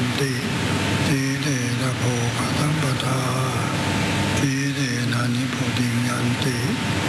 ติสีเลนะโภคสัมปทาสีเลนะนิพุติยันติ